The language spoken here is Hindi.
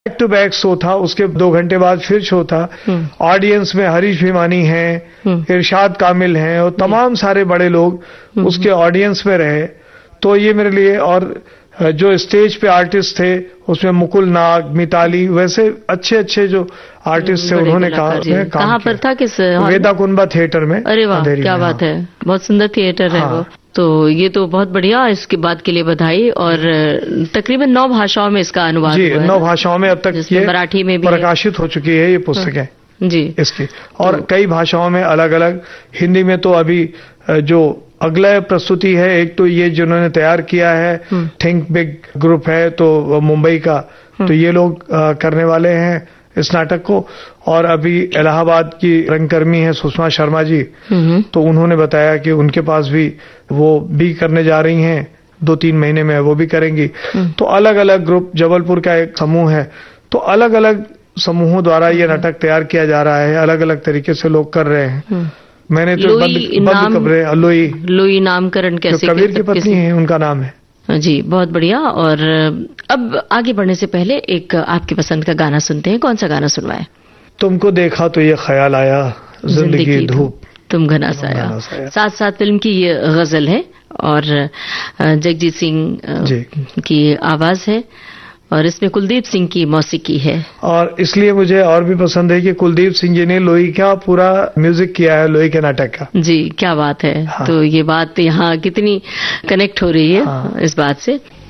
बैक टू बैक शो था, उसके 2 घंटे बाद फिर शो था। ऑडियंस में हरीश भिवानी हैं, इरशाद कामिल हैं और तमाम सारे बड़े लोग उसके ऑडियंस में रहे। तो ये मेरे लिए, और जो स्टेज पे आर्टिस्ट थे उसमें मुकुल नाग, मिताली, वैसे अच्छे अच्छे जो आर्टिस्ट थे उन्होंने काम कहाँ पर था, किस वेदा कुंबा थिएटर में। अरे वाह, क्या बात है, बहुत सुंदर थिएटर है वो। तो ये तो बहुत बढ़िया, इसके बात के लिए बधाई। और तकरीबन 9 भाषाओं में इसका अनुवाद जी, हुआ है। 9 भाषाओं में अब तक ये मराठी में भी प्रकाशित हो चुकी है ये पुस्तकें जी इसकी, और कई भाषाओं में अलग अलग। हिंदी में तो अभी जो अगला प्रस्तुति है, एक तो ये जिन्होंने तैयार किया है थिंक बिग ग्रुप है, तो मुंबई का, तो ये लोग करने वाले हैं इस नाटक को। और अभी इलाहाबाद की रंगकर्मी है सुषमा शर्मा जी, तो उन्होंने बताया कि उनके पास भी वो भी करने जा रही हैं, 2-3 महीने में वो भी करेंगी। तो अलग अलग ग्रुप, जबलपुर का एक समूह है, तो अलग अलग समूहों द्वारा ये नाटक तैयार किया जा रहा है, अलग अलग तरीके से लोग कर रहे हैं। मैंने तो बंद खबरें, लोई नामकरण कैसे, कबीर की पत्नी है, उनका नाम है जी। बहुत बढ़िया। और अब आगे बढ़ने से पहले एक आपकी पसंद का गाना सुनते हैं। कौन सा गाना सुनवाएं? तुमको देखा तो ये ख्याल आया, जिंदगी धूप तुम घना साया। साथ साथ फिल्म की ये गजल है और जगजीत सिंह की आवाज है, और इसमें कुलदीप सिंह की मौसीकी है। और इसलिए मुझे और भी पसंद है कि कुलदीप सिंह जी ने लोई का पूरा म्यूजिक किया है, लोई के नाटक का। जी, क्या बात है। हाँ। तो ये बात यहाँ कितनी कनेक्ट हो रही है इस बात से।